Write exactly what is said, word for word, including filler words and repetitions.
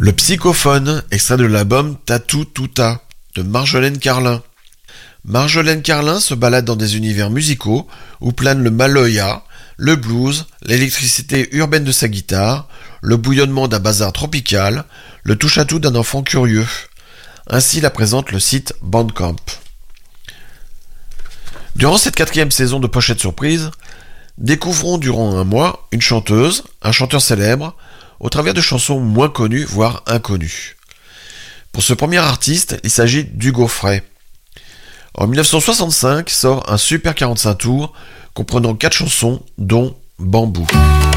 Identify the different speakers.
Speaker 1: Le Psychophone, extrait de l'album Tatou Touta de Marjolaine Carlin. Marjolaine Carlin se balade dans des univers musicaux où planent le maloya, le blues, l'électricité urbaine de sa guitare, le bouillonnement d'un bazar tropical, le touche-à-tout d'un enfant curieux. Ainsi la présente le site Bandcamp. Durant cette quatrième saison de Pochette Surprise, découvrons durant un mois une chanteuse, un chanteur célèbre, au travers de chansons moins connues, voire inconnues. Pour ce premier artiste, il s'agit d'Hugo Frey. En dix-neuf cent soixante-cinq sort un super quarante-cinq tours comprenant quatre chansons, dont Bambou.